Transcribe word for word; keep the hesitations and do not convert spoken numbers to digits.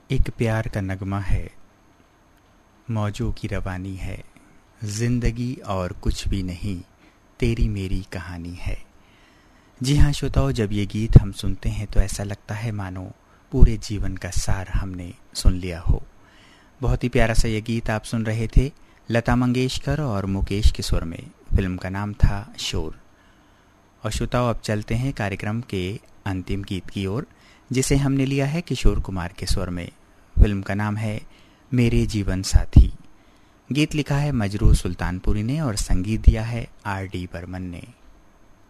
एक प्यार का नगमा है, मौजों की रवानी है, जिंदगी और कुछ भी नहीं, तेरी मेरी कहानी है। जी हाँ श्रोताओ, जब ये गीत हम सुनते हैं तो ऐसा लगता है मानो पूरे जीवन का सार हमने सुन लिया हो। बहुत ही प्यारा सा ये गीत आप सुन रहे थे लता मंगेशकर और मुकेश के स्वर में। फिल्म का नाम था शोर। और श्रोताओ, अब चलते हैं कार्यक्रम के अंतिम गीत की ओर, जिसे हमने लिया है किशोर कुमार के स्वर में। फिल्म का नाम है मेरे जीवन साथी। गीत लिखा है मजरूह सुल्तानपुरी ने और संगीत दिया है आर डी बर्मन ने।